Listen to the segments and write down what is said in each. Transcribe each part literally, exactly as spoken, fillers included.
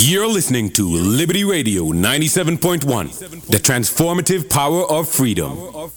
You're listening to Liberty Radio ninety-seven point one, the transformative power of freedom.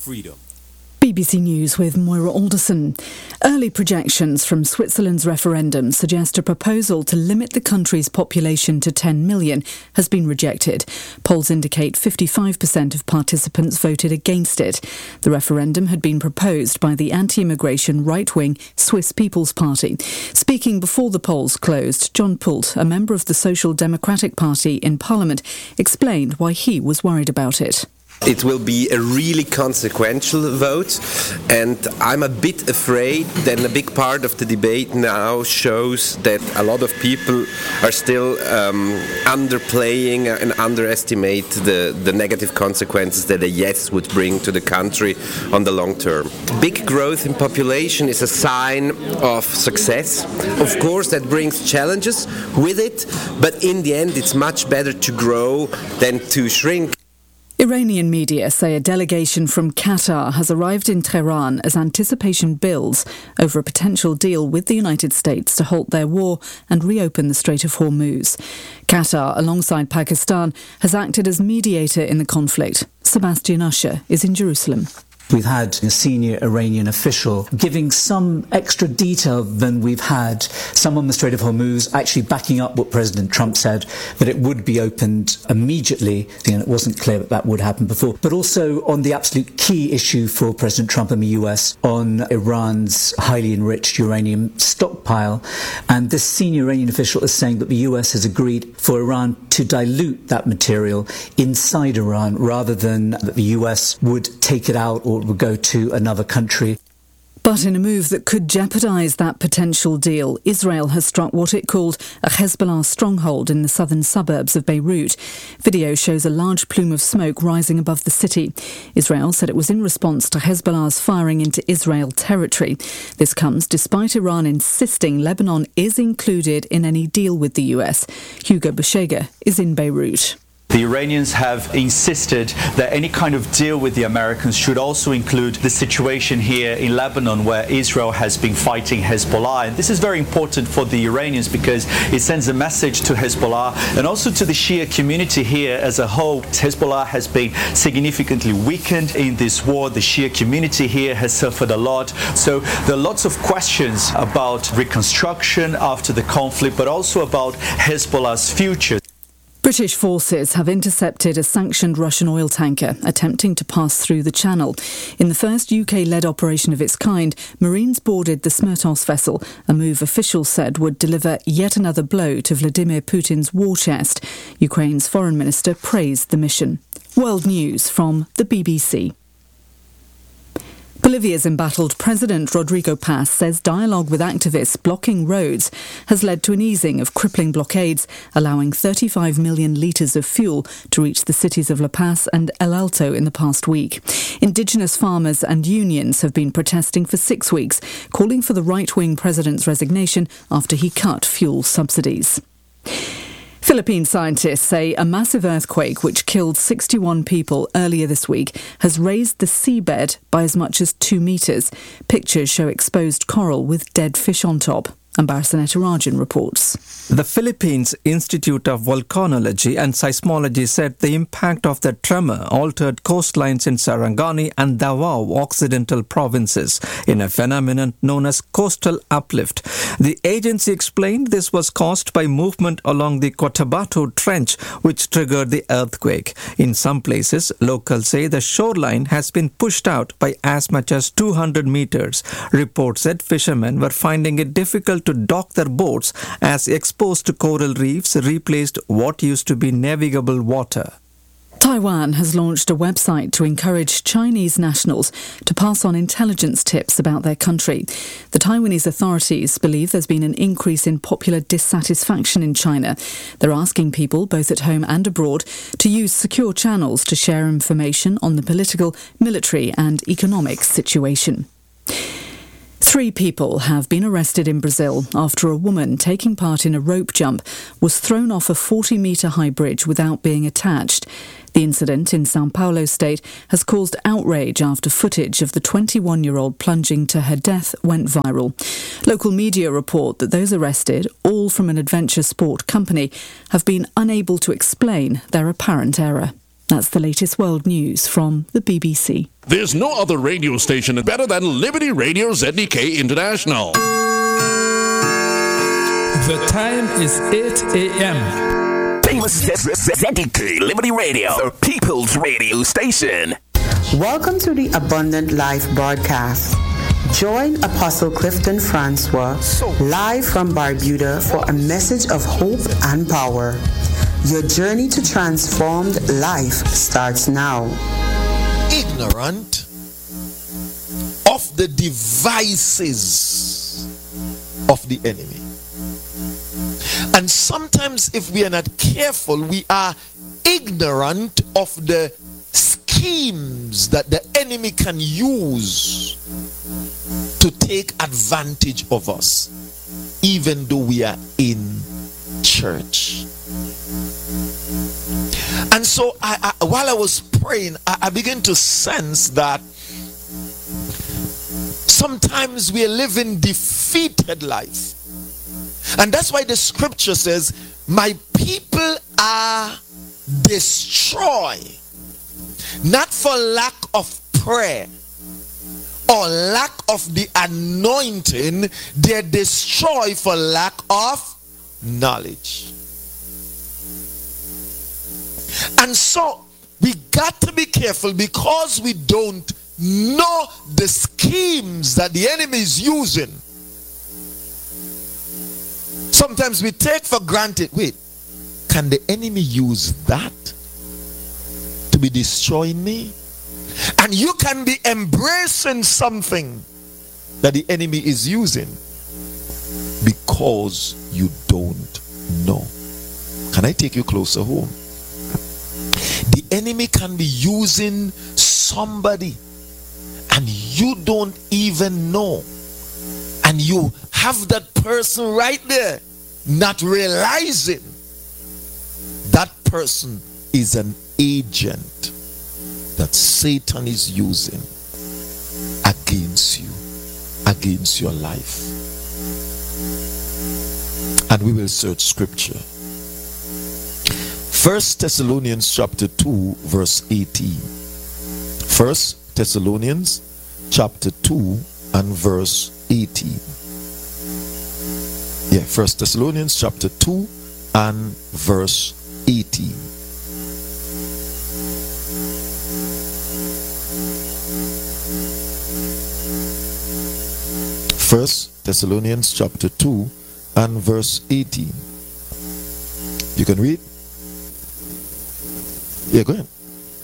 B B C News with Moira Alderson. Early projections from Switzerland's referendum suggest a proposal to limit the country's population to ten million has been rejected. Polls indicate fifty-five percent of participants voted against it. The referendum had been proposed by the anti-immigration right-wing Swiss People's Party. Speaking before the polls closed, John Pult, a member of the Social Democratic Party in Parliament, explained why he was worried about it. It will be a really consequential vote, and I'm a bit afraid that a big part of the debate now shows that a lot of people are still um, underplaying and underestimate the, the negative consequences that a yes would bring to the country on the long term. Big growth in population is a sign of success. Of course, that brings challenges with it, but in the end, it's much better to grow than to shrink. Iranian media say a delegation from Qatar has arrived in Tehran as anticipation builds over a potential deal with the United States to halt their war and reopen the Strait of Hormuz. Qatar, alongside Pakistan, has acted as mediator in the conflict. Sebastian Usher is in Jerusalem. We've had a senior Iranian official giving some extra detail than we've had, some on the Strait of Hormuz, actually backing up what President Trump said, that it would be opened immediately. You know, it wasn't clear that that would happen before. But also on the absolute key issue for President Trump and the U S on Iran's highly enriched uranium stockpile. And this senior Iranian official is saying that the U S has agreed for Iran to dilute that material inside Iran rather than that the U S would take it out or would go to another country. But in a move that could jeopardise that potential deal, Israel has struck what it called a Hezbollah stronghold in the southern suburbs of Beirut. Video shows a large plume of smoke rising above the city. Israel said it was in response to Hezbollah's firing into Israel territory. This comes despite Iran insisting Lebanon is included in any deal with the U S. Hugo Beshega is in Beirut. The Iranians have insisted that any kind of deal with the Americans should also include the situation here in Lebanon where Israel has been fighting Hezbollah. And this is very important for the Iranians because it sends a message to Hezbollah and also to the Shia community here as a whole. Hezbollah has been significantly weakened in this war. The Shia community here has suffered a lot. So there are lots of questions about reconstruction after the conflict, but also about Hezbollah's future. British forces have intercepted a sanctioned Russian oil tanker attempting to pass through the channel. In the first U K-led operation of its kind, Marines boarded the Smertos vessel, a move officials said would deliver yet another blow to Vladimir Putin's war chest. Ukraine's foreign minister praised the mission. World News from the B B C. Bolivia's embattled President Rodrigo Paz says dialogue with activists blocking roads has led to an easing of crippling blockades, allowing thirty-five million litres of fuel to reach the cities of La Paz and El Alto in the past week. Indigenous farmers and unions have been protesting for six weeks, calling for the right-wing president's resignation after he cut fuel subsidies. Philippine scientists say a massive earthquake which killed sixty-one people earlier this week has raised the seabed by as much as two metres. Pictures show exposed coral with dead fish on top. Ambassador Rajan reports. The Philippines Institute of Volcanology and Seismology said the impact of the tremor altered coastlines in Sarangani and Davao Occidental provinces in a phenomenon known as coastal uplift. The agency explained this was caused by movement along the Cotabato Trench, which triggered the earthquake. In some places, locals say the shoreline has been pushed out by as much as two hundred meters. Reports said fishermen were finding it difficult to dock their boats as exposed coral reefs replaced what used to be navigable water. Taiwan has launched a website to encourage Chinese nationals to pass on intelligence tips about their country. The Taiwanese authorities believe there's been an increase in popular dissatisfaction in China. They're asking people, both at home and abroad, to use secure channels to share information on the political, military and economic situation. Three people have been arrested in Brazil after a woman taking part in a rope jump was thrown off a forty-metre high bridge without being attached. The incident in São Paulo state has caused outrage after footage of the twenty-one-year-old plunging to her death went viral. Local media report that those arrested, all from an adventure sport company, have been unable to explain their apparent error. That's the latest world news from the B B C. There's no other radio station better than Liberty Radio Z D K International. The time is eight a.m. Famous Z D K Liberty Radio, the People's Radio Station. Welcome to the Abundant Life broadcast. Join Apostle Clifton Francois live from Barbuda for a message of hope and power. Your journey to transformed life starts now. Ignorant of the devices of the enemy. And sometimes if we are not careful, we are ignorant of the schemes that the enemy can use to take advantage of us, even though we are in church. And so I, I, while I was praying, I, I began to sense that sometimes we are living defeated life. And that's why the scripture says, my people are destroyed, not for lack of prayer or lack of the anointing, they're destroyed for lack of knowledge. And so we got to be careful, because we don't know the schemes that the enemy is using. Sometimes we take for granted, wait, can the enemy use that to be destroying me? And you can be embracing something that the enemy is using because you don't know. Can I take you closer home? The enemy can be using somebody and you don't even know. And you have that person right there, not realizing that person is an agent that Satan is using against you, against your life. And we will search scripture. First Thessalonians chapter two, verse eighteen. First Thessalonians chapter two and verse eighteen. Yeah, First Thessalonians chapter two and verse eighteen. First Thessalonians chapter two and verse eighteen. You can read? Yeah, go ahead.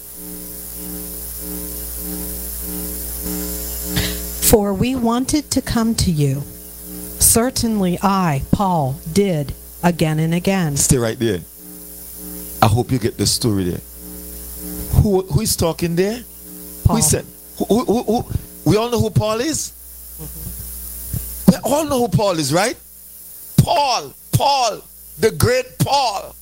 For we wanted to come to you. Certainly I, Paul, did again and again. Stay right there. I hope you get the story there. Who who is talking there? Paul. Who said? Who, who, who, who? We all know who Paul is? Mm-hmm. We all know who Paul is, right? Paul, Paul, the great Paul.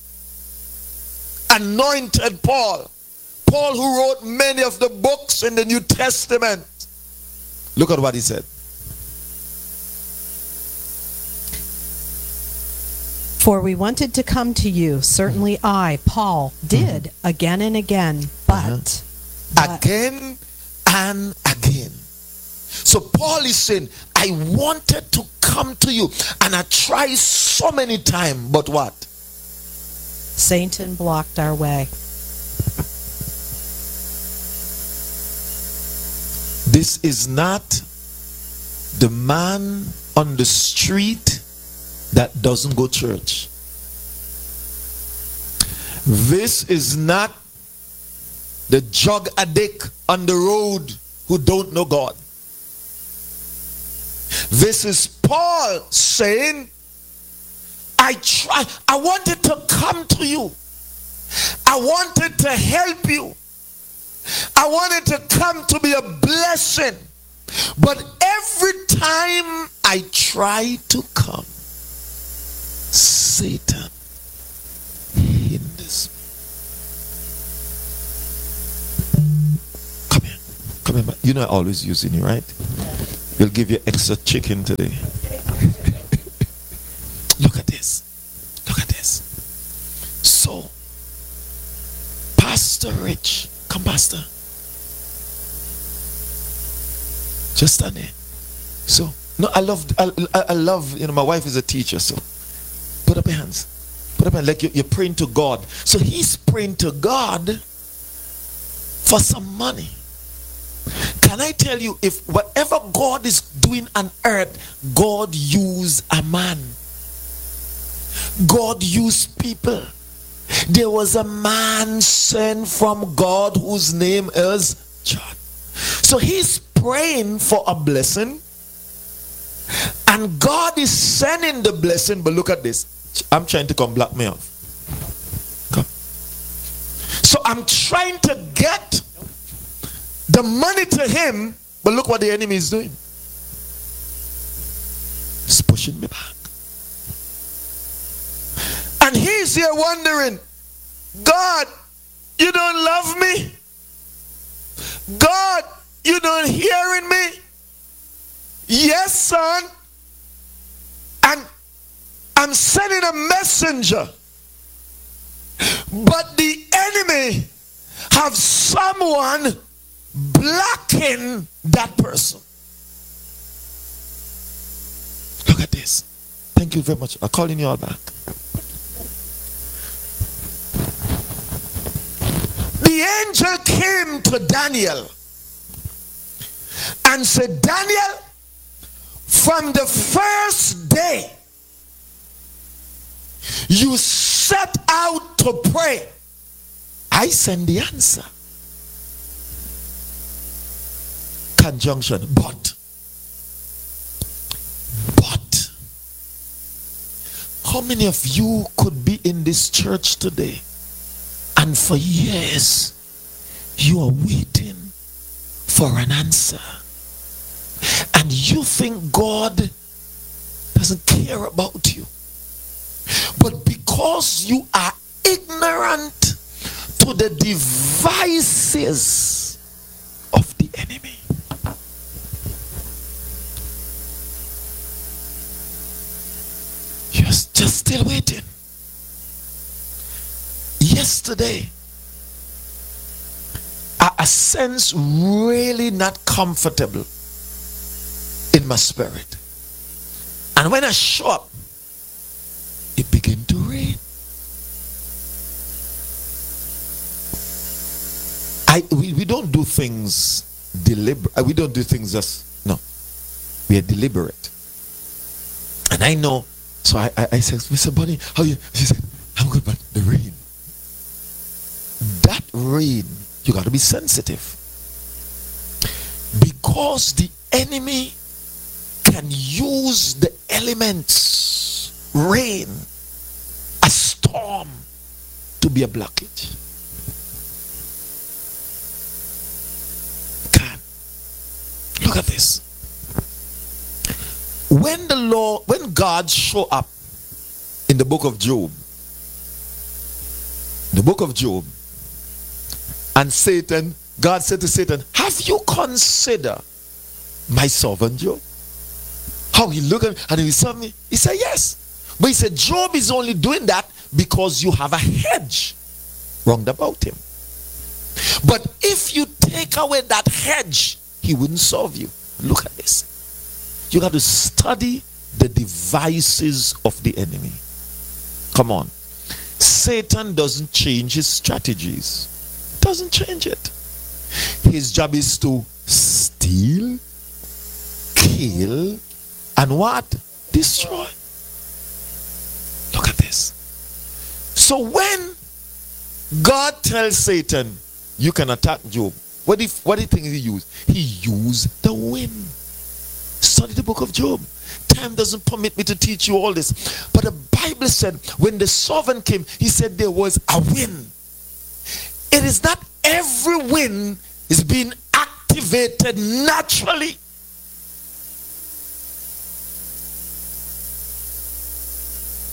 Anointed Paul. Paul who wrote many of the books in the New Testament. Look at what he said. For we wanted to come to you. Certainly I, Paul, did mm-hmm. again and again, but, uh-huh. but again and again. So Paul is saying, I wanted to come to you and I tried so many times, but what? Satan blocked our way. This is not the man on the street that doesn't go to church. This is not the drug addict on the road who don't know God. This is Paul saying, I try, I wanted to come to you. I wanted to help you. I wanted to come to be a blessing. But every time I try to come, Satan hinders me. Come here. Come here. You know I always using you, right? We'll give you extra chicken today. Look at this. Look at this. So, Pastor Rich, come, Pastor. Just stand there. So, no, I love, I, I love, you know, my wife is a teacher, so put up your hands. Put up your hands, like you're, you're praying to God. So he's praying to God for some money. Can I tell you, if whatever God is doing on earth, God used a man. God used people. There was a man sent from God whose name is John. So he's praying for a blessing, and God is sending the blessing. But look at this. I'm trying to come block me off. Come. So I'm trying to get the money to him, but look what the enemy is doing. He's pushing me back. And he's here wondering, God, you don't love me? God, you don't hearing me? Yes, son. And I'm sending a messenger. But the enemy have someone blocking that person. Look at this. Thank you very much. I'm calling you all back. The angel came to Daniel and said, Daniel, from the first day you set out to pray, I send the answer. Conjunction, but. But. How many of you could be in this church today and for years you are waiting for an answer, and you think God doesn't care about you, but because you are ignorant to the devices of the enemy, you're just still waiting. Yesterday, I, I sense really not comfortable in my spirit. And when I show up, it began to rain. I we, we don't do things deliberate. We don't do things just, no. We are deliberate. And I know, so I, I, I said, Mister Bunny, how are you? She said, I'm good, but the rain. That rain, you got to be sensitive. Because the enemy can use the elements, rain, a storm, to be a blockage. Can. Look at this. When the Lord, when God showed up in the book of Job, the book of Job, and Satan, God said to Satan, have you considered my servant Job? How he looked at me and he saw me. He said, yes. But he said, Job is only doing that because you have a hedge round about him. But if you take away that hedge, he wouldn't serve you. Look at this. You got to study the devices of the enemy. Come on. Satan doesn't change his strategies. Doesn't change it. His job is to steal, kill, and what? Destroy. Look at this. So when God tells Satan, you can attack Job, what if what do you think he used? He used the wind. Study the book of Job. Time doesn't permit me to teach you all this. But the Bible said when the servant came, he said there was a wind. It is not every wind is being activated naturally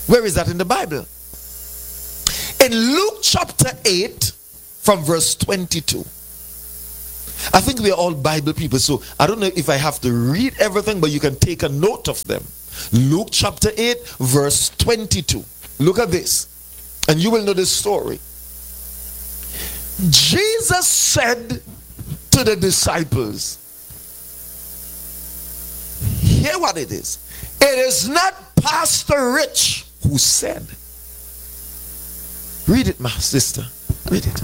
Where is that in the Bible? In Luke chapter eight, from verse twenty-two. I think we are all Bible people, so I don't know if I have to read everything, but you can take a note of them. Luke chapter eight, verse twenty-two. Look at this, and you will know this story. Jesus said to the disciples, hear what it is. It is not Pastor Rich who said. Read it, my sister. Read it.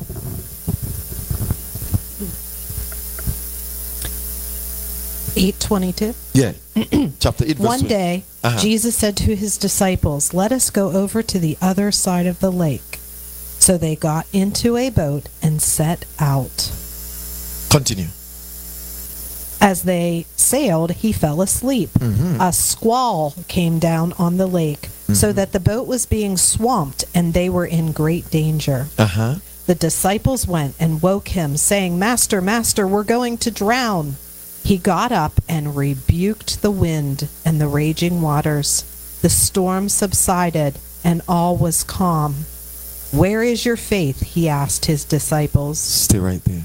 eight twenty-two. Yeah. Chapter eight, verse One twenty. day, Uh-huh. Jesus said to his disciples, "Let us go over to the other side of the lake." So they got into a boat and set out. Continue. As they sailed, he fell asleep. Mm-hmm. A squall came down on the lake, mm-hmm. so that the boat was being swamped and they were in great danger. Uh-huh. The disciples went and woke him, saying, "Master, Master, we're going to drown." He got up and rebuked the wind and the raging waters. The storm subsided and all was calm. "Where is your faith?" he asked his disciples. Stay right there.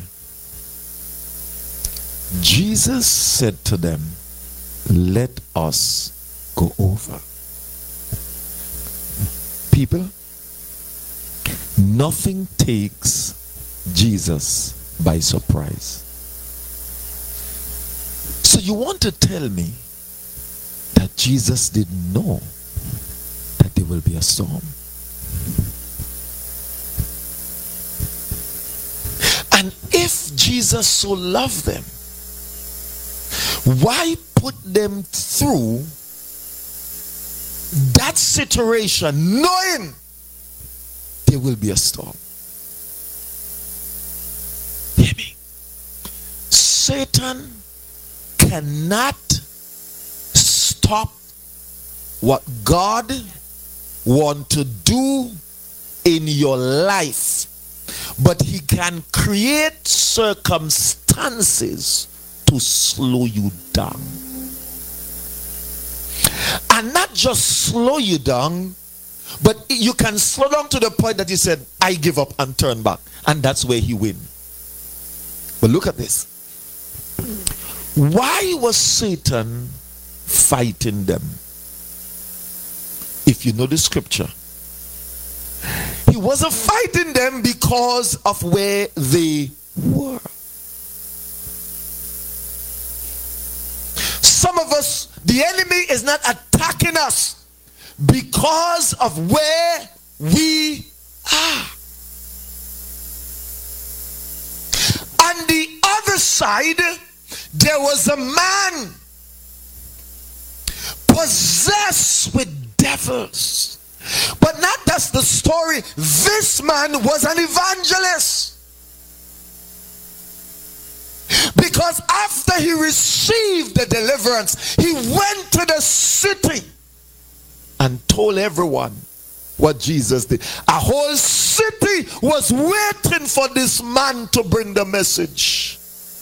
Jesus said to them, "Let us go over." People, nothing takes Jesus by surprise. So you want to tell me that Jesus didn't know that there will be a storm? And if Jesus so loved them, why put them through that situation knowing there will be a storm? Hear me. Satan cannot stop what God wants to do in your life, but he can create circumstances to slow you down. And not just slow you down, but you can slow down to the point that he said, "I give up," and turn back. And that's where he wins. But look at this. Why was Satan fighting them? If you know the scripture, he wasn't fighting them because of where they were. Some of us, the enemy is not attacking us because of where we are. On the other side, there was a man possessed with devils. But not that's the story. This man was an evangelist. Because after he received the deliverance, he went to the city and told everyone what Jesus did. A whole city was waiting for this man to bring the message.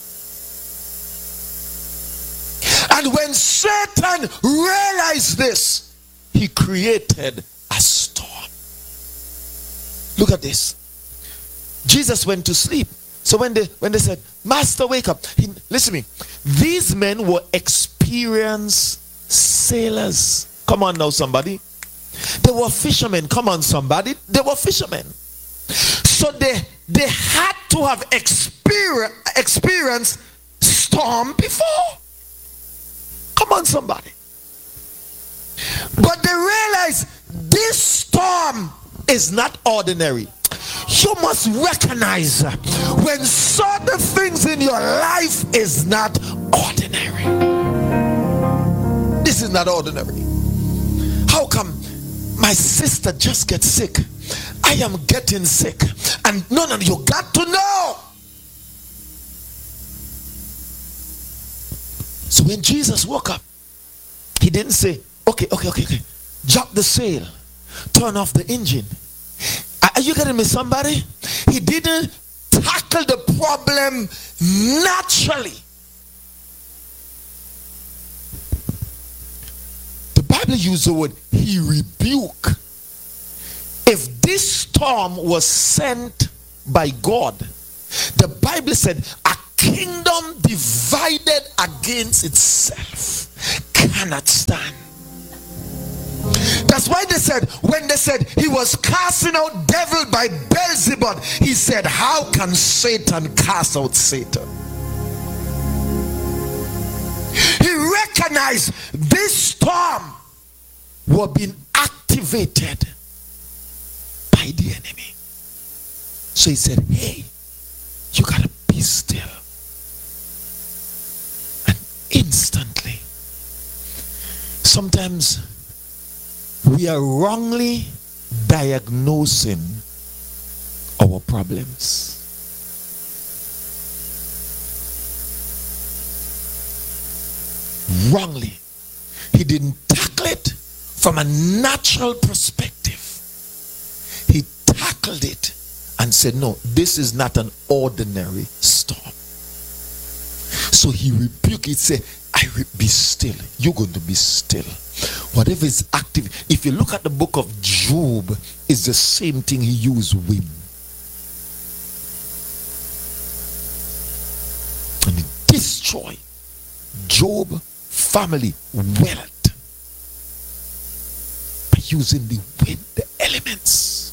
And when Satan realized this, he created a storm. Look at this. Jesus went to sleep. So when they when they said, "Master, wake up," he, listen to me. These men were experienced sailors. Come on now, somebody. They were fishermen. Come on, somebody. They were fishermen. So they they had to have experience experienced storm before. Come on, somebody. But they realize this storm is not ordinary. You must recognize when certain things in your life is not ordinary. This is not ordinary. How come my sister just gets sick? I am getting sick. And no, no, you got to know. So when Jesus woke up, he didn't say, okay, okay, okay, okay, drop the sail, turn off the engine. Are you getting me, somebody? He didn't tackle the problem naturally. The Bible uses the word, he he rebuked. If this storm was sent by God, the Bible said a kingdom divided against itself cannot stand. That's why they said, when they said he was casting out devil by Beelzebub, he said, how can Satan cast out Satan? He recognized this storm was being activated by the enemy. So he said, hey, you gotta be still. And instantly, sometimes we are wrongly diagnosing our problems. Wrongly. He didn't tackle it from a natural perspective. He tackled it and said, no, this is not an ordinary storm. So he rebuked it, said, I re- be still. You're going to be still. Whatever is active. If you look at the book of Job, it's the same thing. He used wind. And he destroyed Job family wealth by using the wind, the elements.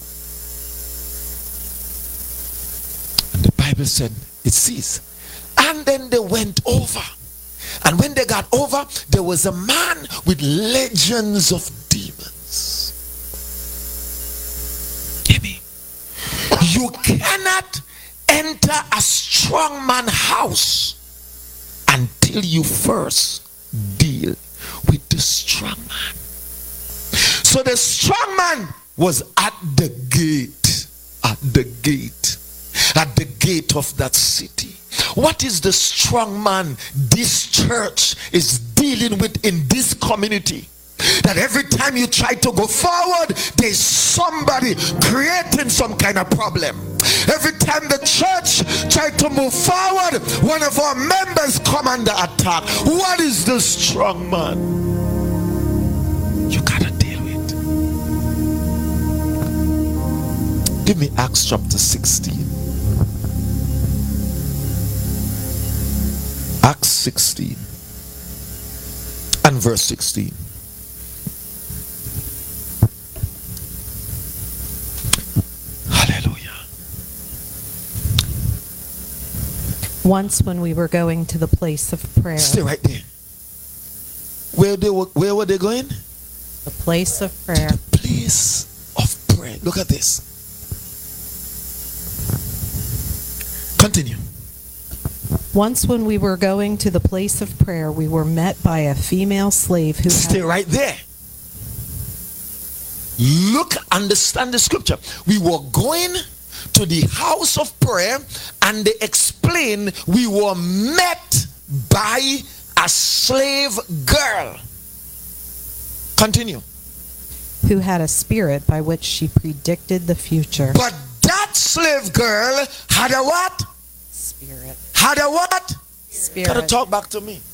And the Bible said, it says, and then they went over. And when they got over, there was a man with legions of demons. Hear me? You cannot enter a strong man's house until you first deal with the strong man. So the strong man was at the gate, at the gate, at the gate of that city. What is the strong man this church is dealing with in this community? That every time you try to go forward, there's somebody creating some kind of problem. Every time the church tries to move forward, one of our members come under attack. What is the strong man? You gotta deal with. Give me Acts chapter sixteen. Acts sixteen and verse sixteen. Hallelujah. Once when we were going to the place of prayer. Stay right there. Where they were, where were they going? The place of prayer. To the place of prayer. Look at this. Continue. Once when we were going to the place of prayer, we were met by a female slave who Stay had... right there. Look, understand the scripture. We were going to the house of prayer, and they explain we were met by a slave girl. Continue. Who had a spirit by which she predicted the future. But that slave girl had a what? Spirit. Had a what? Spirit. Gotta talk back to me.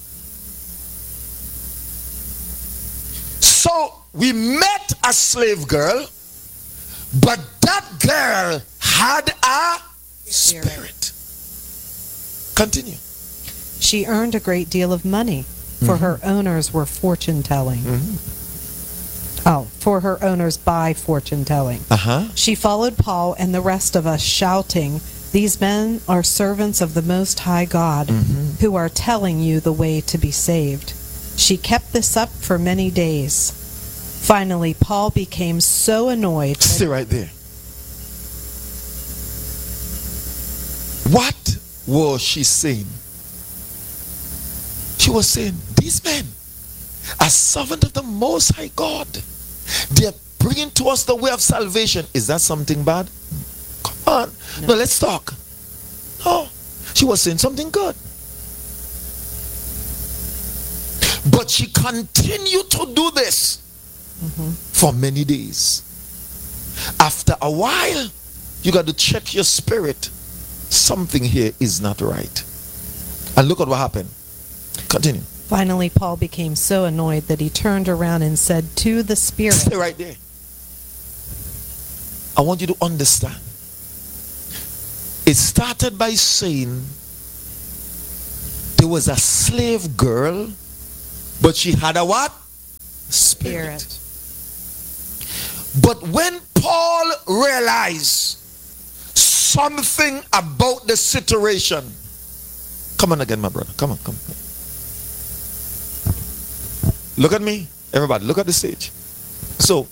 So we met a slave girl, but that girl had a spirit. Continue. She earned a great deal of money, for Mm-hmm. her owners were fortune telling. Mm-hmm. Oh, for her owners by fortune telling. Uh-huh. She followed Paul and the rest of us, shouting, "These men are servants of the Most High God, Mm-hmm. who are telling you the way to be saved." She kept this up for many days. Finally, Paul became so annoyed. Stay right there. What was she saying? She was saying, these men are servants of the Most High God. They are bringing to us the way of salvation. Is that something bad? Come on. No, no let's talk. No. She was saying something good. But she continued to do this mm-hmm. for many days. After a while, you got to check your spirit. Something here is not right. And look at what happened. Continue. Finally, Paul became so annoyed that he turned around and said to the Spirit. Stay right there. I want you to understand. It started by saying there was a slave girl, but she had a what? Spirit. Spirit. But when Paul realized something about the situation, come on again, my brother. Come on, come on. Look at me, everybody. Look at the stage. So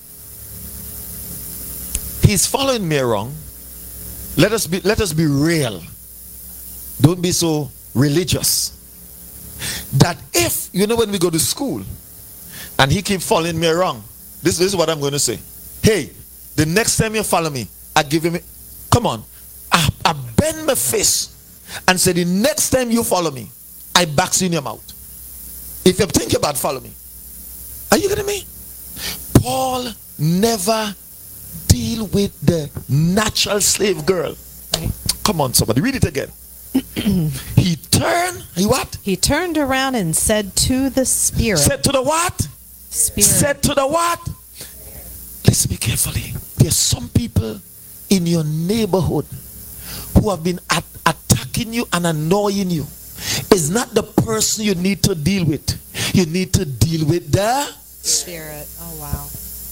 he's following me around. Let us be. Let us be real. Don't be so religious. That if you know when we go to school, and he keep following me around, this, this is what I'm going to say. Hey, the next time you follow me, I give him. Come on, I, I bend my face and say the next time you follow me, I box you in your mouth. If you think about follow me, are you getting me? Paul never deal with the natural slave girl. Come on, somebody read it again. He turned. He what? He turned around and said to the Spirit. Said to the what? Spirit. Said to the what? Listen me carefully. There's some people in your neighborhood who have been at, attacking you and annoying you. It's not the person you need to deal with. You need to deal with the Spirit. Oh, wow.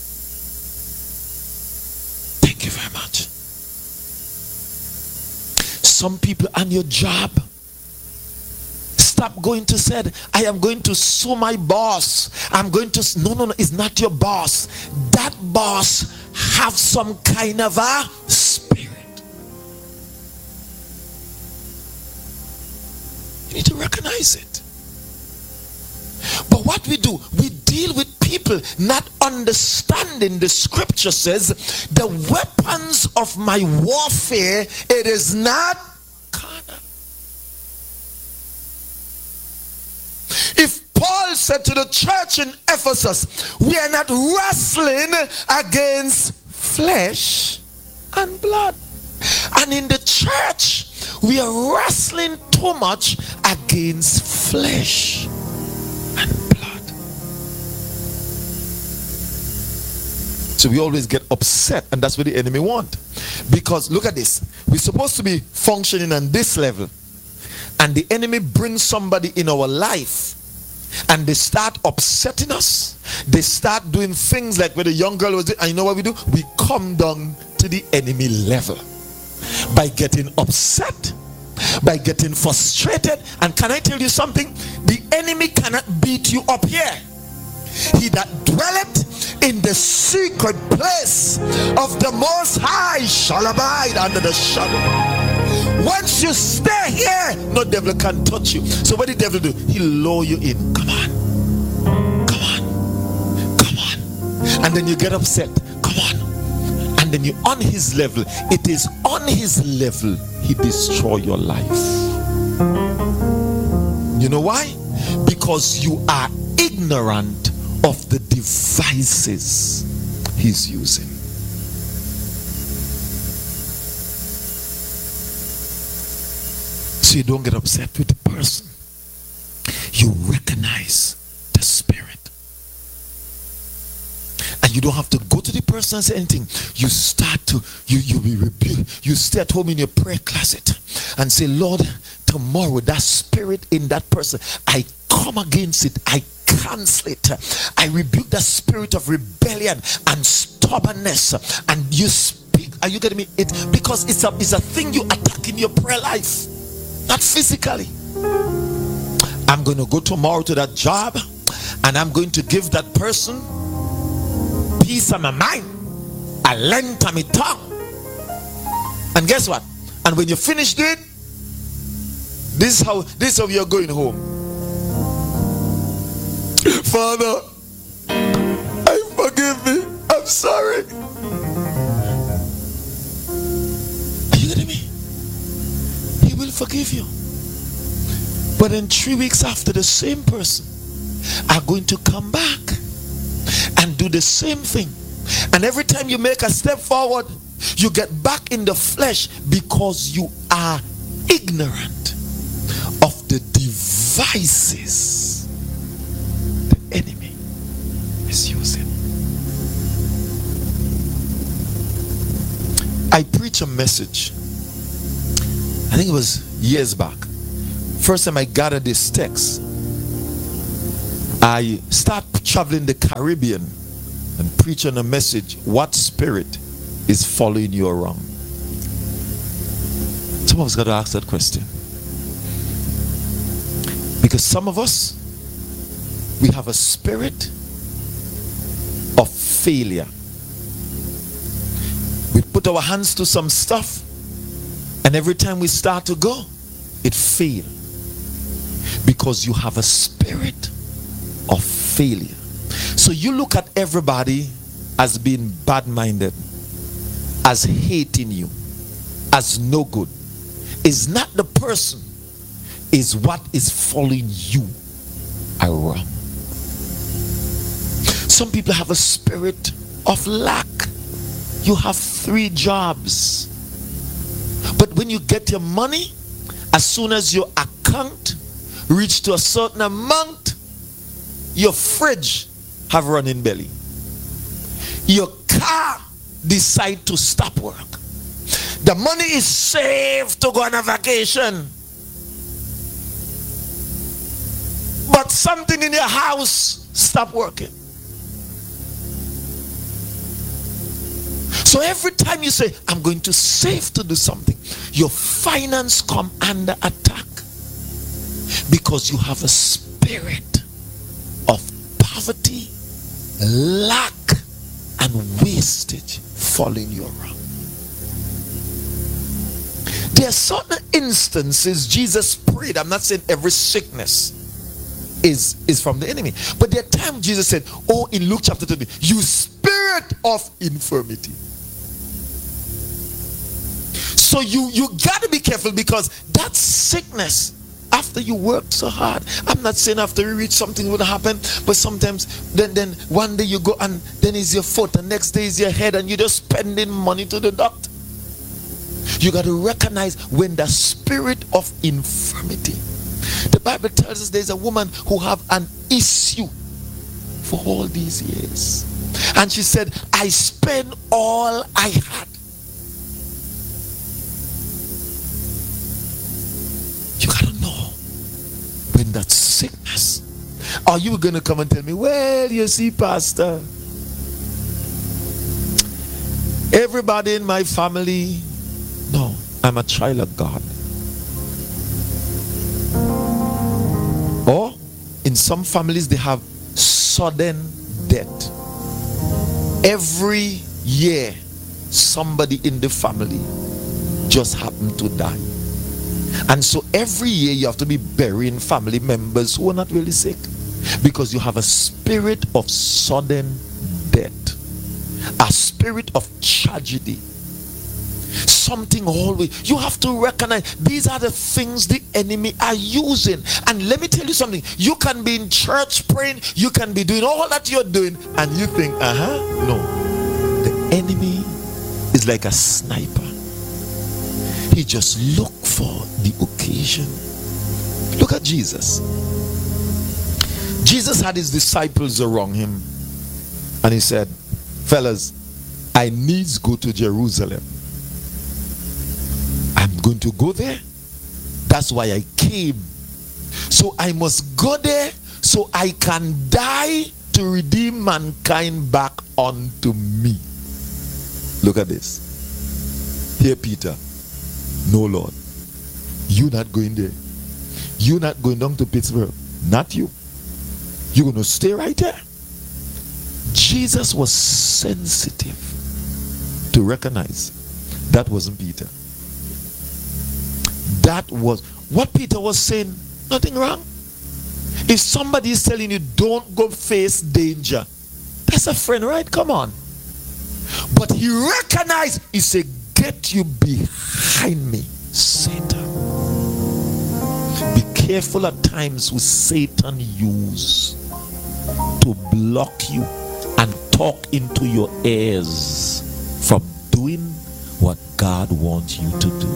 Thank you very much. Some people on your job, stop going to say, I am going to sue my boss. I'm going to, no, no, no, it's not your boss. That boss have some kind of a spirit. You need to recognize it. But what we do, we deal with people not understanding. The scripture says, the weapons of my warfare, it is not carnal. If Paul said to the church in Ephesus, we are not wrestling against flesh and blood. And in the church, we are wrestling too much against flesh and blood. So we always get upset, and that's what the enemy want. Because look at this, we're supposed to be functioning on this level, and the enemy brings somebody in our life and they start upsetting us. They start doing things like where the young girl was doing, and you know what we do? We come down to the enemy level by getting upset, by getting frustrated. And can I tell you something? The enemy cannot beat you up here. He that dwelleth in the secret place of the Most High shall abide under the shadow. Once you stay here, no devil can touch you. So what the devil do? He'll lure you in. Come on, come on, come on, and then you get upset. Come on, and then you're on his level. It is on his level he destroy your life. You know why? Because you are ignorant of the devices he's using. So you don't get upset with the person. You recognize the spirit. And you don't have to go to the person and say anything. You start to, you, you be rebuked. You stay at home in your prayer closet and say, Lord, tomorrow that spirit in that person, I come against it. I cancel it. I rebuke that spirit of rebellion and stubbornness. And you speak. Are you getting me? It because it's a it's a thing you attack in your prayer life, not physically. I'm going to go tomorrow to that job, and I'm going to give that person peace of my mind, a length of my tongue. And guess what? And when you finish doing, this is how this is how you're going home. Father, I forgive me. I'm sorry. Are you getting me? He will forgive you. But in three weeks after, the same person are going to come back and do the same thing. And every time you make a step forward, you get back in the flesh because you are ignorant of the devices misusing. I preached a message, I think it was years back. First time I gathered this text, I start traveling the Caribbean and preaching a message, what spirit is following you around? Some of us got to ask that question. Because some of us, we have a spirit of failure. We put our hands to some stuff, and every time we start to go, it fails. Because you have a spirit of failure. So you look at everybody as being bad-minded, as hating you, as no good. It's not the person, is what is following you around. Some people have a spirit of lack. You have three jobs, but when you get your money, as soon as your account reach to a certain amount, your fridge have running belly, your car decide to stop work, the money is saved to go on a vacation, but something in your house stop working. So every time you say, I'm going to save to do something, your finance come under attack because you have a spirit of poverty, lack, and wastage following you around. There are certain instances Jesus prayed. I'm not saying every sickness is, is from the enemy, but there are times Jesus said, oh, in Luke chapter twenty, you spirit of infirmity. So you, you got to be careful, because that sickness, after you work so hard, I'm not saying after you reach something will happen, but sometimes then, then one day you go and then is your foot, and next day is your head, and you're just spending money to the doctor. You got to recognize when the spirit of infirmity. The Bible tells us there's a woman who have an issue for all these years, and she said, I spent all I had. You gotta know when that sickness. Are you gonna come and tell me, well, you see, Pastor, everybody in my family? No, I'm a child of God. Or in some families they have sudden death. Every year somebody in the family just happened to die. And so every year you have to be burying family members who are not really sick, because you have a spirit of sudden death, a spirit of tragedy, something always. You have to recognize these are the things the enemy are using. And let me tell you something, you can be in church praying, you can be doing all that you're doing, and you think, uh-huh, no, the enemy is like a sniper. He just look for the occasion. Look at Jesus. Jesus had his disciples around him, and he said, fellas, I needs go to Jerusalem. I'm going to go there. That's why I came. So I must go there so I can die to redeem mankind back unto me. Look at this. Here, Peter. No, Lord, you're not going there. You're not going down to Pittsburgh. Not you. You're going to stay right there. Jesus was sensitive to recognize that wasn't Peter. That was what Peter was saying. Nothing wrong. If somebody is telling you don't go face danger, that's a friend, right? Come on. But he recognized, he said, get you behind me, Satan. Be careful at times who Satan use to block you and talk into your ears from doing what God wants you to do.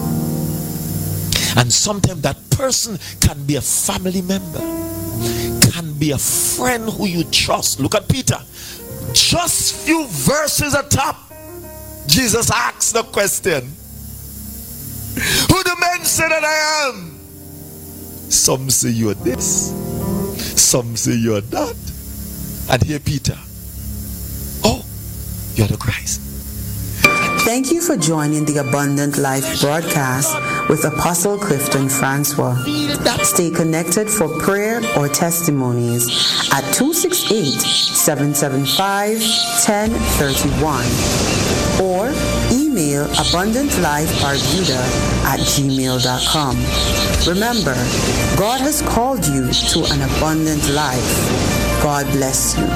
And sometimes that person can be a family member, can can be a friend who you trust. Look at Peter. Just few verses atop, Jesus asks the question, who do men say that I am? Some say you're this, some say you're that. And here Peter, oh, you're the Christ. Thank you for joining the Abundant Life broadcast with Apostle Clifton Francois. Stay connected for prayer or testimonies at two six eight, seven seven five, one zero three one or email abundantlifebarbuda at gmail dot com. Remember, God has called you to an abundant life. God bless you.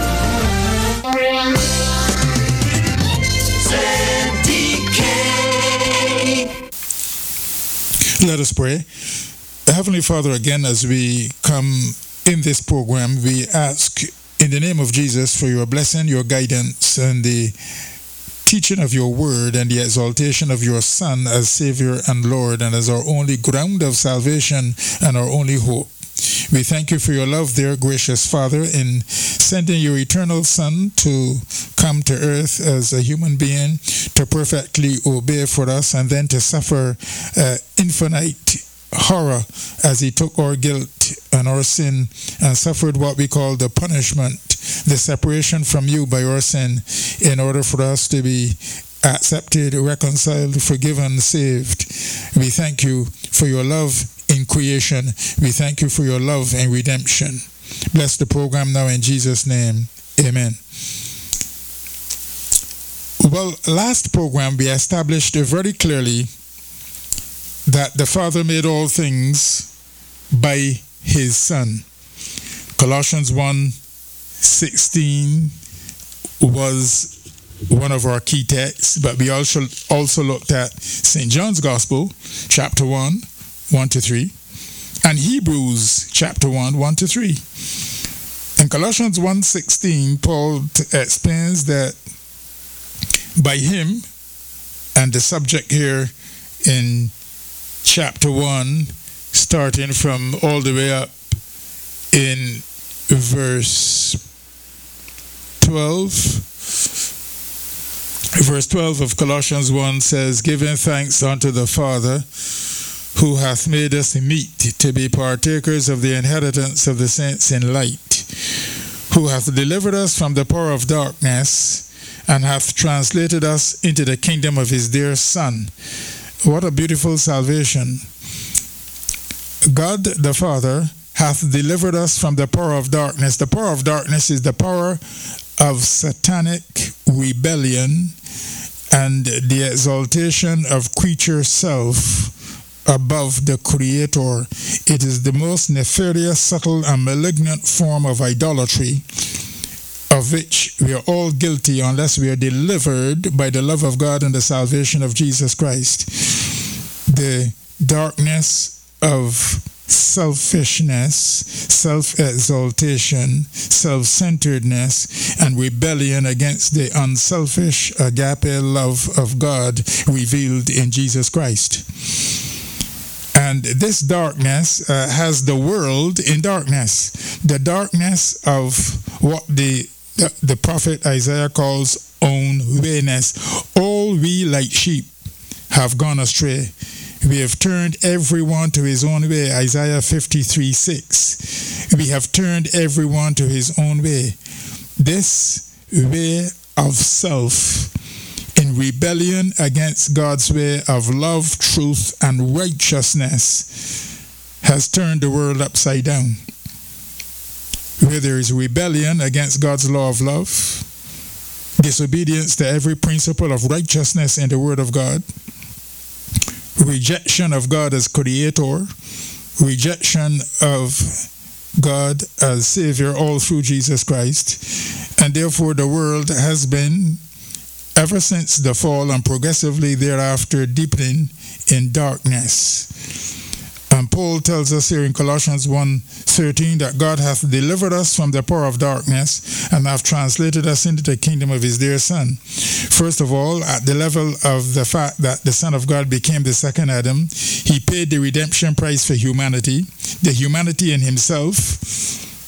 Let us pray. Heavenly Father, again, as we come in this program, we ask in the name of Jesus for your blessing, your guidance, and the teaching of your word and the exaltation of your Son as Savior and Lord and as our only ground of salvation and our only hope. We thank you for your love, dear gracious Father, in sending your eternal Son to come to earth as a human being, to perfectly obey for us, and then to suffer uh, infinite horror as he took our guilt and our sin and suffered what we call the punishment, the separation from you by our sin, in order for us to be accepted, reconciled, forgiven, saved. We thank you for your love in creation. We thank you for your love and redemption. Bless the program now in Jesus' name. Amen. Well, last program we established very clearly that the Father made all things by his Son. Colossians one sixteen was one of our key texts, but we also also looked at Saint John's Gospel, chapter one, one to three, and Hebrews chapter one, one to three. In Colossians one sixteen, Paul t- explains that by him, and the subject here in chapter one, starting from all the way up in verse twelve, verse twelve of Colossians one says, giving thanks unto the Father, who hath made us meet to be partakers of the inheritance of the saints in light, who hath delivered us from the power of darkness, and hath translated us into the kingdom of his dear Son. What a beautiful salvation. God the Father hath delivered us from the power of darkness. The power of darkness is the power of satanic rebellion and the exaltation of creature self above the Creator. It is the most nefarious, subtle, and malignant form of idolatry, of which we are all guilty unless we are delivered by the love of God and the salvation of Jesus Christ. The darkness of selfishness, self-exaltation, self-centeredness, and rebellion against the unselfish agape love of God revealed in Jesus Christ. And this darkness uh, has the world in darkness. The darkness of what the The, the prophet Isaiah calls own wayness. All we like sheep have gone astray. We have turned everyone to his own way. Isaiah fifty-three six. We have turned everyone to his own way. This way of self, in rebellion against God's way of love, truth, and righteousness, has turned the world upside down. Where there is rebellion against God's law of love, disobedience to every principle of righteousness in the Word of God, rejection of God as Creator, rejection of God as Savior, all through Jesus Christ, and therefore the world has been, ever since the fall and progressively thereafter, deepening in darkness. And Paul tells us here in Colossians one thirteen that God hath delivered us from the power of darkness and hath translated us into the kingdom of his dear Son. First of all, at the level of the fact that the Son of God became the second Adam, he paid the redemption price for humanity. The humanity in himself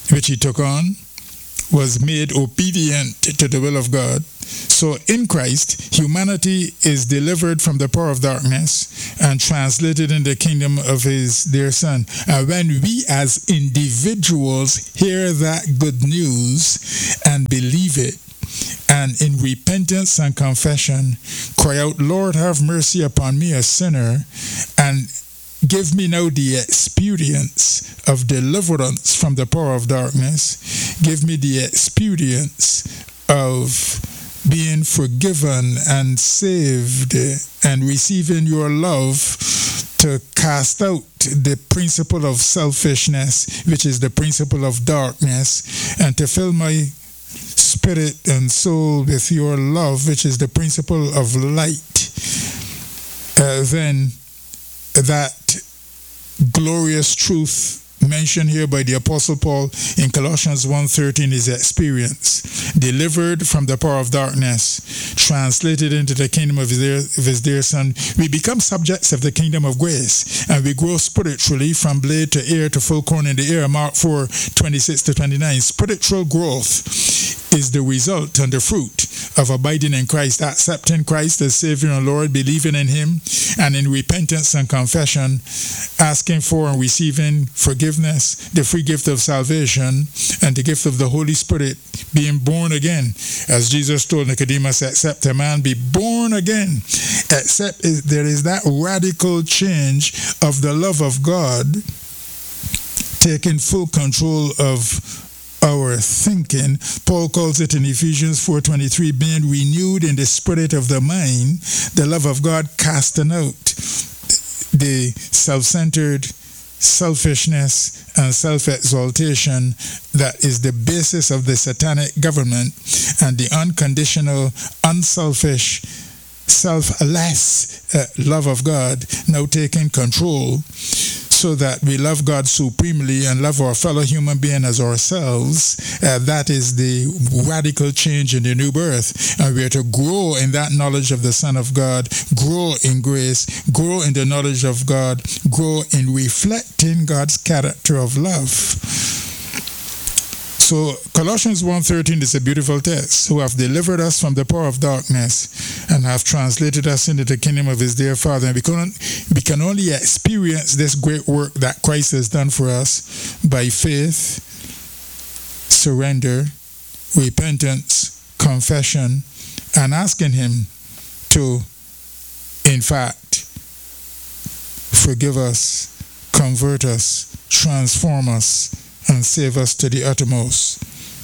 which he took on, was made obedient to the will of God. So in Christ, humanity is delivered from the power of darkness and translated in the kingdom of his dear Son. And when we as individuals hear that good news and believe it, and in repentance and confession cry out, Lord, have mercy upon me, a sinner, and give me now the experience of deliverance from the power of darkness. Give me the experience of being forgiven and saved and receiving your love to cast out the principle of selfishness, which is the principle of darkness, and to fill my spirit and soul with your love, which is the principle of light. Uh, then that glorious truth mentioned here by the Apostle Paul in Colossians one thirteen is experience. Delivered from the power of darkness, translated into the kingdom of his, dear, of his dear Son, we become subjects of the kingdom of grace, and we grow spiritually from blade to ear to full corn in the ear. Mark four twenty-six to twenty-nine. Spiritual growth is the result and the fruit of abiding in Christ, accepting Christ as Savior and Lord, believing in him, and in repentance and confession, asking for and receiving forgiveness, the free gift of salvation, and the gift of the Holy Spirit, being born again. As Jesus told Nicodemus, except a man be born again, except there is that radical change of the love of God taking full control of our thinking. Paul calls it in Ephesians four twenty-three, being renewed in the spirit of the mind, the love of God casting out the self-centered selfishness and self-exaltation that is the basis of the satanic government, and the unconditional, unselfish, selfless uh, love of God now taking control, so that we love God supremely and love our fellow human being as ourselves. Uh, that is the radical change in the new birth. And we are to grow in that knowledge of the Son of God, grow in grace, grow in the knowledge of God, grow in reflecting God's character of love. So Colossians one thirteen is a beautiful text. Who have delivered us from the power of darkness and have translated us into the kingdom of his dear Father. And we can, we can only experience this great work that Christ has done for us by faith, surrender, repentance, confession, and asking him to, in fact, forgive us, convert us, transform us, and save us to the uttermost.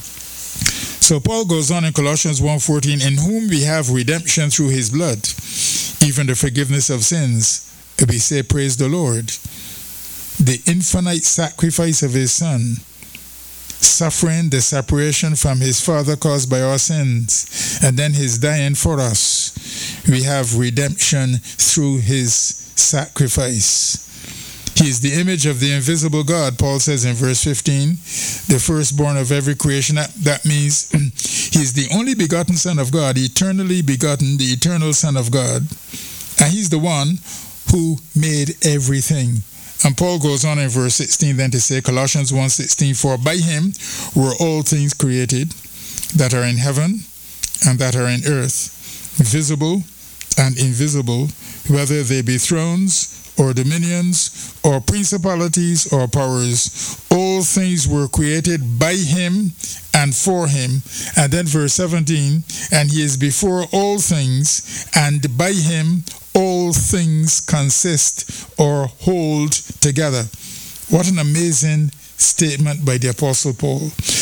So Paul goes on in Colossians one fourteen, in whom we have redemption through his blood, even the forgiveness of sins. We say, praise the Lord. The infinite sacrifice of his Son, suffering the separation from his Father caused by our sins, and then his dying for us. We have redemption through his sacrifice. He is the image of the invisible God, Paul says in verse fifteen, the firstborn of every creation. That, that means he is the only begotten Son of God, eternally begotten, the eternal Son of God. And he's the one who made everything. And Paul goes on in verse sixteen then to say, Colossians one sixteen, for by him were all things created that are in heaven and that are in earth, visible and invisible, whether they be thrones or dominions, or principalities, or powers. All things were created by him and for him. And then verse seventeen, and he is before all things, and by him all things consist or hold together. What an amazing statement by the Apostle Paul.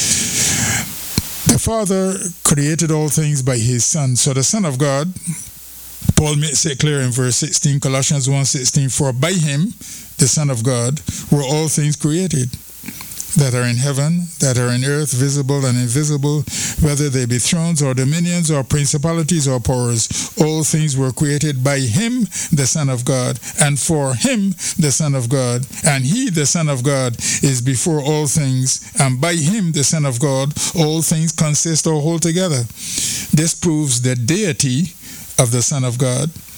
The Father created all things by his Son. So the Son of God, Paul makes it clear in verse sixteen, Colossians one sixteen, for by him, the Son of God, were all things created, that are in heaven, that are in earth, visible and invisible, whether they be thrones or dominions or principalities or powers. All things were created by him, the Son of God, and for him, the Son of God. And he, the Son of God, is before all things, and by him, the Son of God, all things consist or hold together. This proves the deity of the Son of God,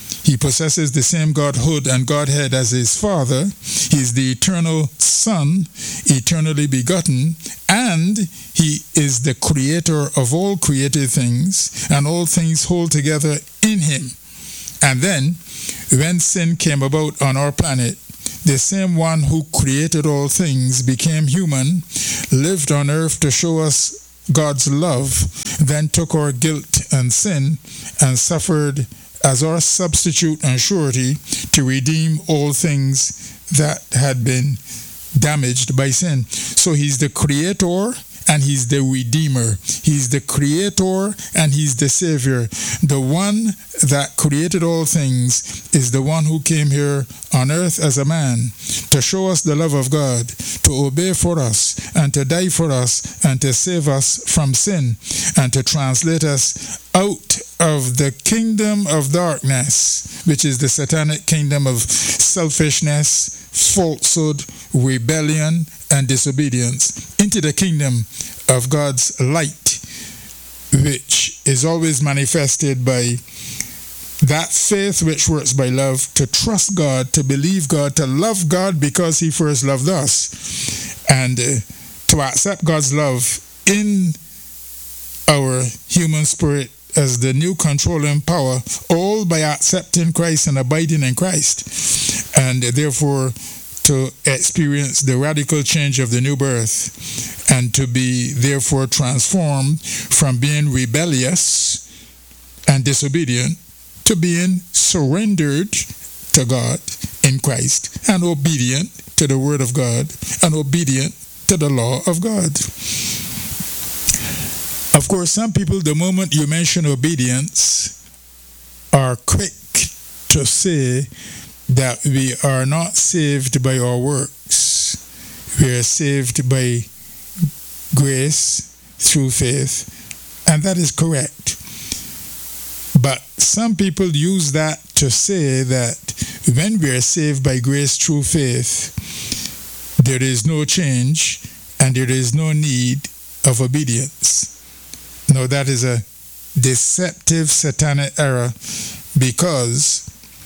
He possesses the same Godhood and Godhead as his Father. He is the eternal Son, eternally begotten, and he is the creator of all created things, and all things hold together in him. And then, when sin came about on our planet, the same one who created all things became human, lived on earth to show us God's love, then took our guilt and sin and suffered as our substitute and surety to redeem all things that had been damaged by sin. So he's the creator and he's the redeemer. He's the creator and he's the savior. The one that created all things is the one who came here on earth as a man to show us the love of God, to obey for us and to die for us and to save us from sin and to translate us out of the kingdom of darkness, which is the satanic kingdom of selfishness, falsehood, rebellion, and disobedience, into the kingdom of God's light, which is always manifested by that faith which works by love, to trust God, to believe God, to love God because he first loved us, and uh, to accept God's love in our human spirit as the new controlling power, all by accepting Christ and abiding in Christ, and therefore to experience the radical change of the new birth, and to be therefore transformed from being rebellious and disobedient to being surrendered to God in Christ and obedient to the word of God and obedient to the law of God. Of course, some people, the moment you mention obedience, are quick to say that we are not saved by our works. We are saved by grace through faith, and that is correct. But some people use that to say that when we are saved by grace through faith, there is no change and there is no need of obedience. No, that is a deceptive satanic error, because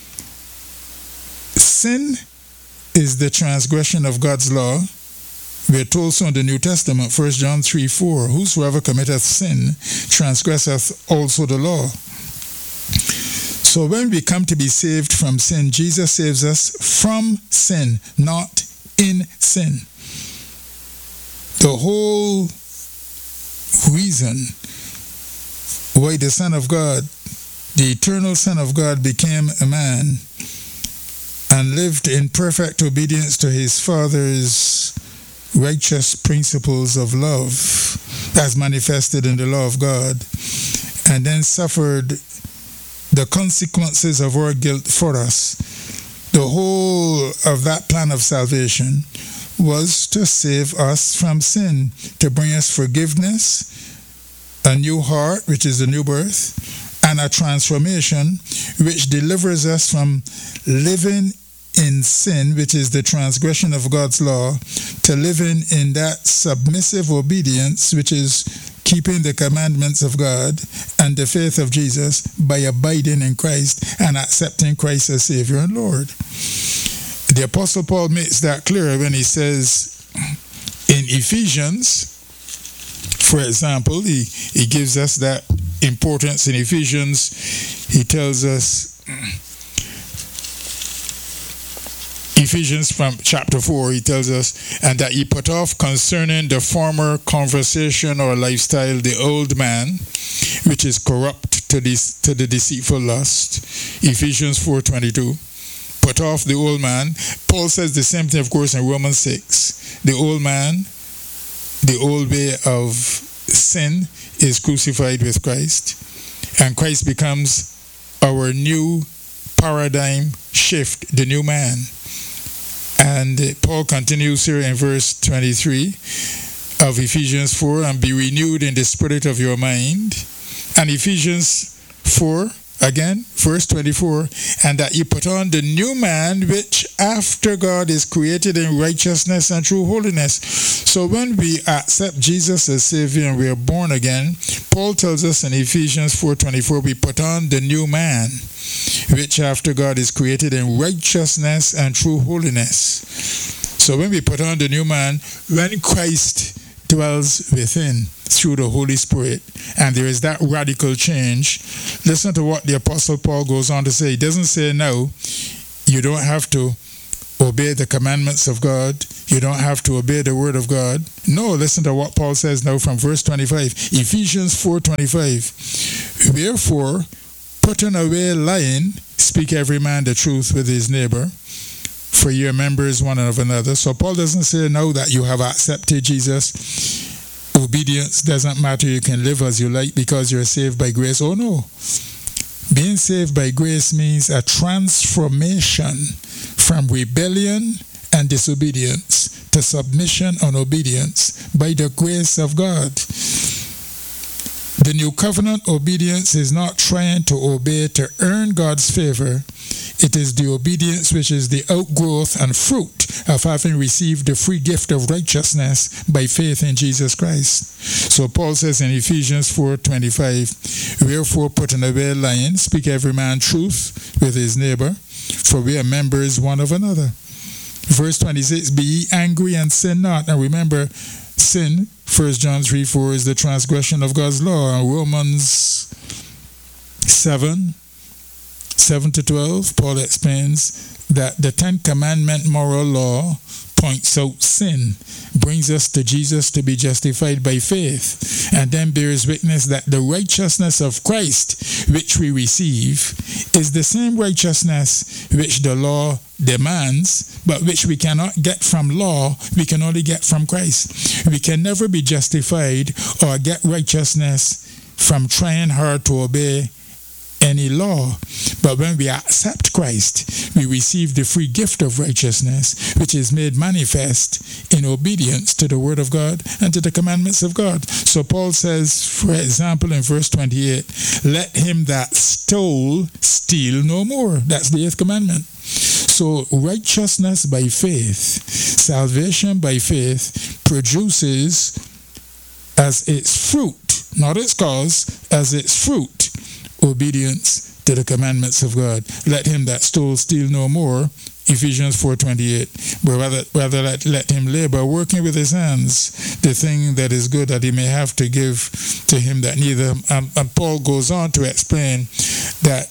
sin is the transgression of God's law. We are told so in the New Testament, First John three four, whosoever committeth sin transgresseth also the law. So when we come to be saved from sin, Jesus saves us from sin, not in sin. The whole reason why the Son of God, the eternal Son of God, became a man and lived in perfect obedience to his Father's righteous principles of love as manifested in the law of God, and then suffered the consequences of our guilt for us. The whole of that plan of salvation was to save us from sin, to bring us forgiveness, a new heart, which is the new birth, and a transformation which delivers us from living in sin, which is the transgression of God's law, to living in that submissive obedience, which is keeping the commandments of God and the faith of Jesus by abiding in Christ and accepting Christ as Savior and Lord. The Apostle Paul makes that clear when he says in Ephesians, for example, he, he gives us that importance in Ephesians. He tells us, Ephesians from chapter four, he tells us, and that ye put off concerning the former conversation or lifestyle the old man, which is corrupt to this to the deceitful lust. Ephesians four twenty-two. Put off the old man. Paul says the same thing, of course, in Romans six. The old man, the old way of sin, is crucified with Christ, and Christ becomes our new paradigm shift, the new man. And Paul continues here in verse twenty-three of Ephesians four, and be renewed in the spirit of your mind. And Ephesians four, again, verse twenty-four, and that you put on the new man, which after God is created in righteousness and true holiness. So when we accept Jesus as Savior and we are born again, Paul tells us in Ephesians four twenty-four, we put on the new man, which after God is created in righteousness and true holiness. So when we put on the new man, when Christ dwells within through the Holy Spirit, and there is that radical change, listen to what the Apostle Paul goes on to say. He doesn't say, no, you don't have to obey the commandments of God. You don't have to obey the word of God. No, listen to what Paul says now from verse twenty-five. Ephesians four twenty-five. Wherefore, putting away lying, speak every man the truth with his neighbor, for ye are members one of another. So Paul doesn't say now that you have accepted Jesus, obedience doesn't matter, you can live as you like because you're saved by grace. Oh no. Being saved by grace means a transformation from rebellion and disobedience to submission and obedience by the grace of God. The new covenant obedience is not trying to obey to earn God's favor. It is the obedience which is the outgrowth and fruit of having received the free gift of righteousness by faith in Jesus Christ. So Paul says in Ephesians four twenty-five, wherefore putting away lying, speak every man truth with his neighbor, for we are members one of another. Verse twenty-six, be ye angry and sin not. And remember, sin, First John three four, is the transgression of God's law. And Romans seven, seven to twelve, Paul explains that the Ten Commandment moral law points out sin, brings us to Jesus to be justified by faith, and then bears witness that the righteousness of Christ which we receive is the same righteousness which the law demands, but which we cannot get from law, we can only get from Christ. We can never be justified or get righteousness from trying hard to obey any law. But when we accept Christ, we receive the free gift of righteousness, which is made manifest in obedience to the word of God and to the commandments of God. So Paul says, for example, in verse twenty-eight, let him that stole steal no more. That's the eighth commandment. So righteousness by faith, salvation by faith, produces as its fruit, not its cause, as its fruit, obedience to the commandments of God. Let him that stole steal no more, Ephesians four twenty-eight, but rather, rather let, let him labor, working with his hands, the thing that is good that he may have to give to him that needeth. And, and Paul goes on to explain that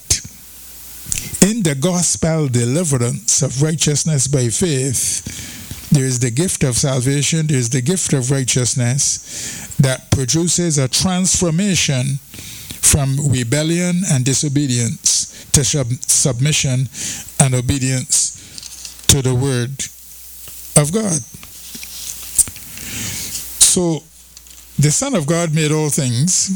in the gospel deliverance of righteousness by faith, there is the gift of salvation, there is the gift of righteousness that produces a transformation from rebellion and disobedience to sub- submission and obedience to the word of God. So, the Son of God made all things.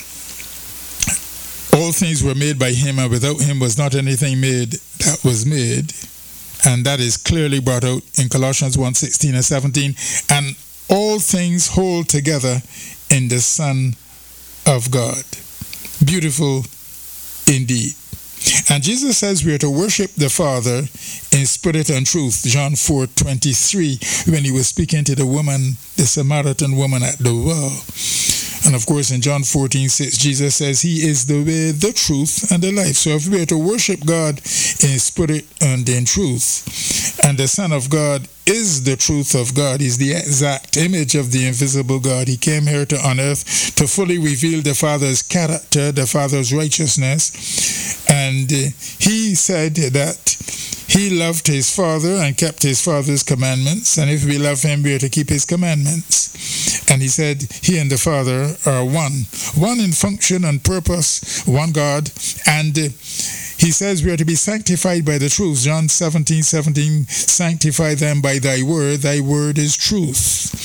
All things were made by him, and without him was not anything made that was made. And that is clearly brought out in Colossians one sixteen and seventeen. And all things hold together in the Son of God. Beautiful indeed. And Jesus says we are to worship the Father in spirit and truth. John four twenty-three, when he was speaking to the woman, the Samaritan woman at the well. And of course in John fourteen six, Jesus says he is the way, the truth, and the life. So if we are to worship God in spirit and in truth, and the Son of God is the truth of God, he's the exact image of the invisible God. He came here to on earth to fully reveal the Father's character, the Father's righteousness. And uh, he said that he loved his Father and kept his Father's commandments. And if we love him, we are to keep his commandments. And he said he and the Father are one. One in function and purpose, one God. And uh, he says we are to be sanctified by the truth. John seventeen seventeen, sanctify them by thy word. Thy word is truth.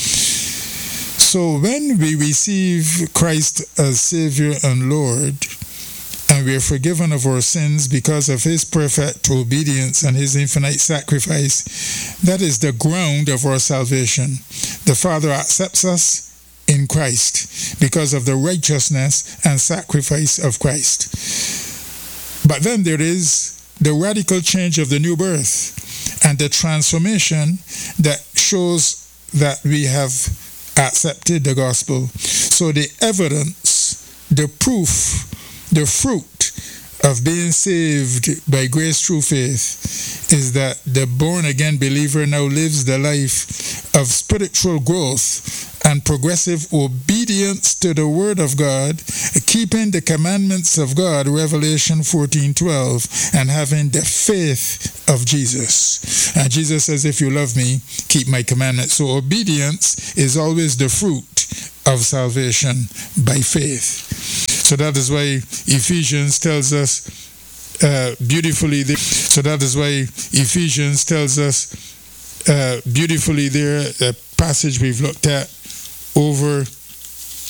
So when we receive Christ as Savior and Lord, and we are forgiven of our sins because of his perfect obedience and his infinite sacrifice, that is the ground of our salvation. The Father accepts us in Christ because of the righteousness and sacrifice of Christ. But then there is the radical change of the new birth and the transformation that shows that we have accepted the gospel. So the evidence, the proof, the fruit of being saved by grace through faith is that the born-again believer now lives the life of spiritual growth and progressive obedience to the Word of God, keeping the commandments of God, Revelation fourteen twelve, and having the faith of Jesus. And Jesus says, if you love me, keep my commandments. So obedience is always the fruit of salvation by faith. So that is why Ephesians tells us uh, beautifully there. So that is why Ephesians tells us uh, beautifully there, a passage we've looked at over